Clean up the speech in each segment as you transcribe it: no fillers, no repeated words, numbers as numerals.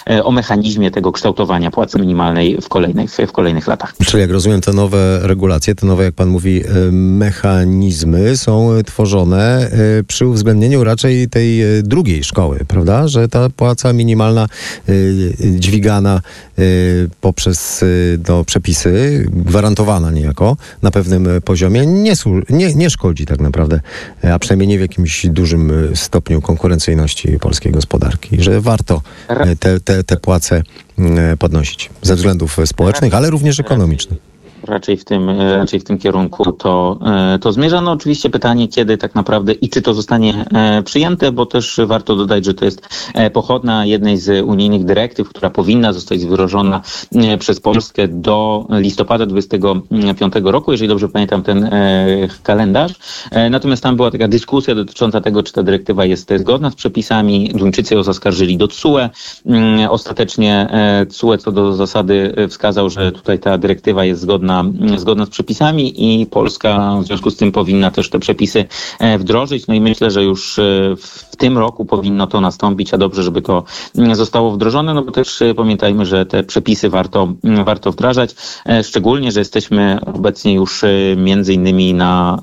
o mechanizmie tego kształtowania płacy minimalnej w kolejnych latach. Czyli jak rozumiem, te nowe regulacje, te nowe, jak pan mówi, mechanizmy są tworzone przy uwzględnieniu raczej tej drugiej szkoły, prawda? Że ta płaca minimalna dźwigana poprzez przepisy, gwarantowana niejako na pewnym poziomie, nie szkodzi tak naprawdę, a przynajmniej nie w jakimś dużym stopniu konkurencyjności polskiej gospodarki, że warto te płace podnosić ze względów społecznych, ale również ekonomicznych. Raczej w tym kierunku to zmierza. No oczywiście pytanie, kiedy tak naprawdę i czy to zostanie przyjęte, bo też warto dodać, że to jest pochodna jednej z unijnych dyrektyw, która powinna zostać wdrożona przez Polskę do listopada 2025 roku, jeżeli dobrze pamiętam ten kalendarz. Natomiast tam była taka dyskusja dotycząca tego, czy ta dyrektywa jest zgodna z przepisami. Duńczycy ją zaskarżyli do TSUE. Ostatecznie TSUE co do zasady wskazał, że tutaj ta dyrektywa jest zgodna z przepisami i Polska w związku z tym powinna też te przepisy wdrożyć. No i myślę, że już w tym roku powinno to nastąpić, a dobrze, żeby to zostało wdrożone, no bo też pamiętajmy, że te przepisy warto wdrażać, szczególnie, że jesteśmy obecnie już między innymi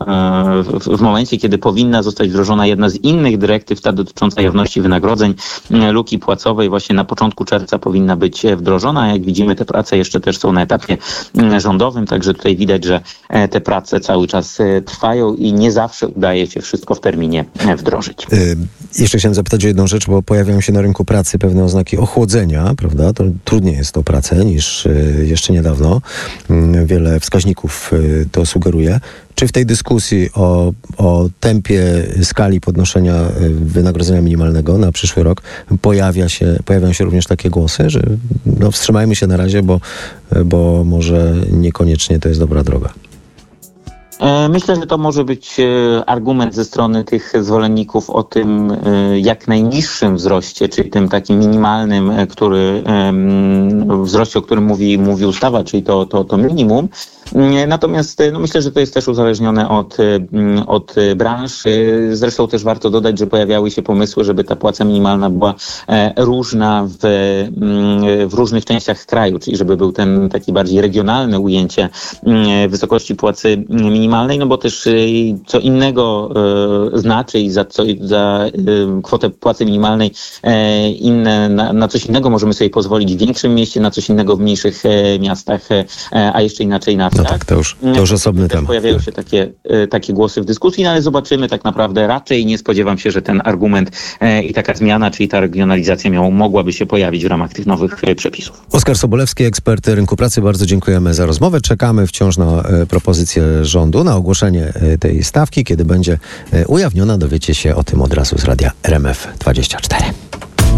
w momencie, kiedy powinna zostać wdrożona jedna z innych dyrektyw, ta dotycząca jawności wynagrodzeń, luki płacowej, właśnie na początku czerwca powinna być wdrożona. Jak widzimy, te prace jeszcze też są na etapie rządowym, także tutaj widać, że te prace cały czas trwają i nie zawsze udaje się wszystko w terminie wdrożyć. Jeszcze chciałem zapytać o jedną rzecz, bo pojawiają się na rynku pracy pewne oznaki ochłodzenia, prawda? To trudniej jest o pracę niż jeszcze niedawno. Wiele wskaźników to sugeruje. Czy w tej dyskusji o tempie skali podnoszenia wynagrodzenia minimalnego na przyszły rok pojawiają się również takie głosy, że wstrzymajmy się na razie, bo może niekoniecznie to jest dobra droga? Myślę, że to może być argument ze strony tych zwolenników o tym jak najniższym wzroście, czyli tym takim minimalnym, wzroście, o którym mówi ustawa, czyli to minimum. Natomiast myślę, że to jest też uzależnione od branż. Zresztą też warto dodać, że pojawiały się pomysły, żeby ta płaca minimalna była różna w różnych częściach kraju, czyli żeby był ten taki bardziej regionalne ujęcie wysokości płacy minimalnej, no bo też co innego znaczy i za kwotę płacy minimalnej na coś innego możemy sobie pozwolić w większym mieście, na coś innego w mniejszych miastach, a jeszcze inaczej na wsiach. No tak, to już osobny temat. Pojawiają się takie głosy w dyskusji, no ale zobaczymy tak naprawdę. Raczej nie spodziewam się, że ten argument i taka zmiana, czyli ta regionalizacja mogłaby się pojawić w ramach tych nowych przepisów. Oskar Sobolewski, ekspert rynku pracy. Bardzo dziękujemy za rozmowę. Czekamy wciąż na propozycję rządu, na ogłoszenie tej stawki. Kiedy będzie ujawniona, dowiecie się o tym od razu z radia RMF24.